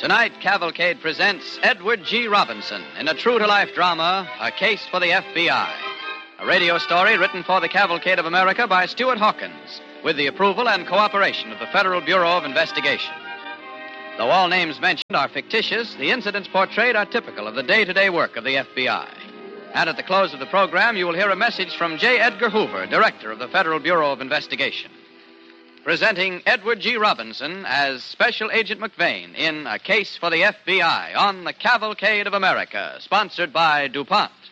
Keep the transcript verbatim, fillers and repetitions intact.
Tonight, Cavalcade presents Edward G. Robinson in a true-to-life drama, A Case for the F B I. A radio story written for the Cavalcade of America by Stuart Hawkins, with the approval and cooperation of the Federal Bureau of Investigation. Though all names mentioned are fictitious, the incidents portrayed are typical of the day-to-day work of the F B I. And at the close of the program, you will hear a message from J. Edgar Hoover, Director of the Federal Bureau of Investigation. Presenting Edward G. Robinson as Special Agent McVeigh in A Case for the F B I on the Cavalcade of America, sponsored by DuPont.